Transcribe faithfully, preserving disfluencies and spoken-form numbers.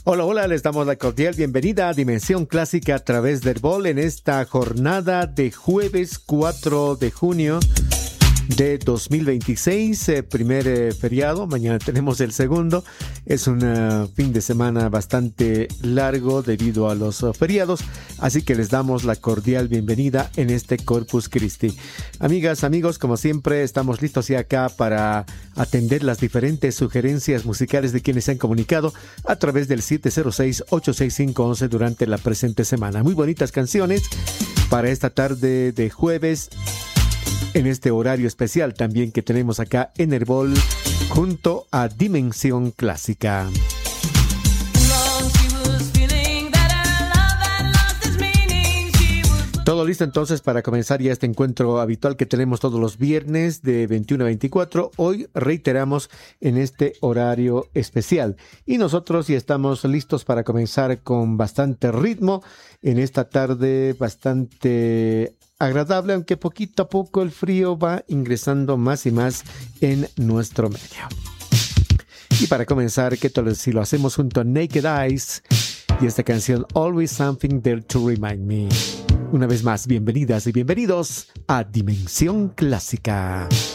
Hola, hola, les damos la cordial bienvenida a Dimensión Clásica a través del Herbol en esta jornada de jueves cuatro de junio de dos mil veintiséis, eh, primer eh, feriado. Mañana tenemos el segundo. Es un uh, fin de semana bastante largo debido a los uh, feriados, así que les damos la cordial bienvenida en este Corpus Christi. Amigas, amigos, como siempre estamos listos ya acá para atender las diferentes sugerencias musicales de quienes se han comunicado a través del siete cero seis, ocho seis cinco, once durante la presente semana. Muy bonitas canciones para esta tarde de jueves, en este horario especial también que tenemos acá en Herbol junto a Dimensión Clásica. Todo listo entonces para comenzar ya este encuentro habitual que tenemos todos los viernes de veintiuno a veinticuatro. Hoy reiteramos en este horario especial y nosotros ya estamos listos para comenzar con bastante ritmo en esta tarde bastante agradable, aunque poquito a poco el frío va ingresando más y más en nuestro medio. Y para comenzar, ¿qué tal si lo hacemos junto a Naked Eyes y esta canción Always Something There to Remind Me? Una vez más, bienvenidas y bienvenidos a Dimensión Clásica.